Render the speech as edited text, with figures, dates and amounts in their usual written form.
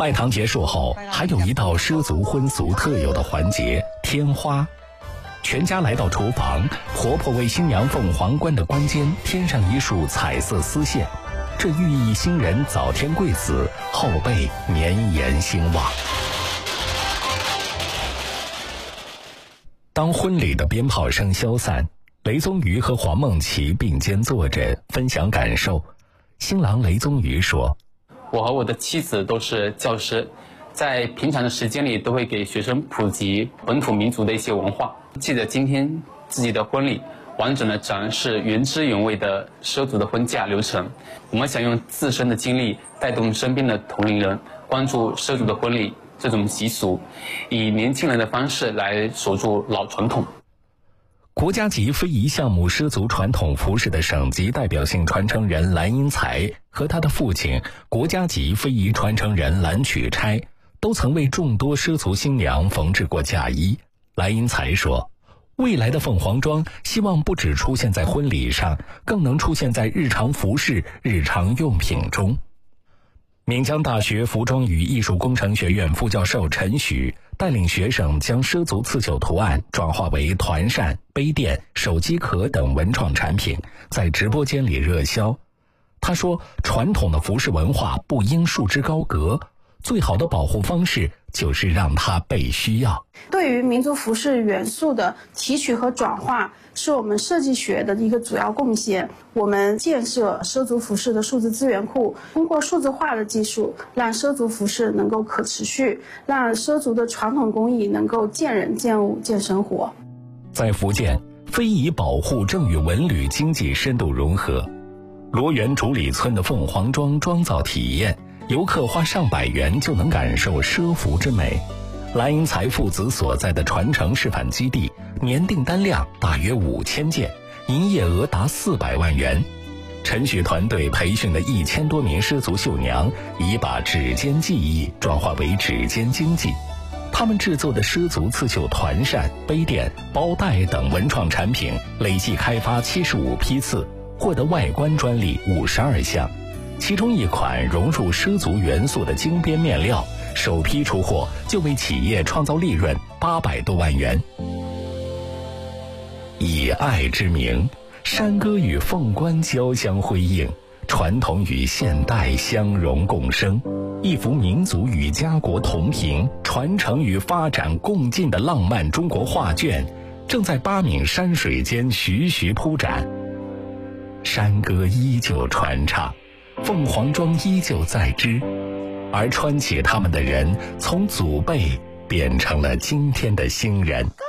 拜堂结束后，还有一道畲族婚俗特有的环节——添花。全家来到厨房，婆婆为新娘凤凰冠的冠尖添上一束彩色丝线，这寓意新人早天贵子，后辈绵延兴旺。当婚礼的鞭炮声消散，雷宗瑜和黄梦琪并肩坐着分享感受。新郎雷宗瑜说： 我和我的妻子都是教师，在平常的时间里都会给学生普及本土民族的一些文化。记得今天自己的婚礼，完整的展示原汁原味的畲族的婚嫁流程。我们想用自身的经历带动身边的同龄人关注畲族的婚礼这种习俗，以年轻人的方式来守住老传统。 国家级非遗项目畲族传统服饰的省级代表性传承人蓝英才和他的父亲国家级非遗传承人蓝曲钗都曾为众多畲族新娘缝制过嫁衣。蓝英才说，未来的凤凰装希望不只出现在婚礼上，更能出现在日常服饰、日常用品中。岷江大学服装与艺术工程学院副教授陈许带领学生将畲族刺绣图案转化为团扇、杯垫、手机壳等文创产品，在直播间里热销。他说，传统的服饰文化不应束之高阁，最好的保护方式就是让它被需要。 对于民族服饰元素的提取和转化，是我们设计学的一个主要贡献。我们建设畲族服饰的数字资源库，通过数字化的技术，让畲族服饰能够可持续，让畲族的传统工艺能够见人见物见生活。 在福建，非遗保护正与文旅经济深度融合。罗源竹里村的凤凰装装造体验，游客花上百元就能感受畲服之美。蓝英才父子所在的传承示范基地，年订单量大约5000件，营业额达400万元。陈许团队培训的1000多名畲族绣娘，已把指尖技艺转化为指尖经济。他们制作的畲族刺绣团扇、杯垫、包袋等文创产品，累计开发75批次，获得外观专利52项。其中一款融入畲族元素的精编面料，首批出货就为企业创造利润800多万元。以爱之名，山歌与凤冠交相辉映，传统与现代相融共生，一幅民族与家国同频、传承与发展共进的浪漫中国画卷，正在8闽山水间徐徐铺展。山歌依旧传唱，凤凰装依旧在织，而穿起它们的人，从祖辈变成了今天的新人。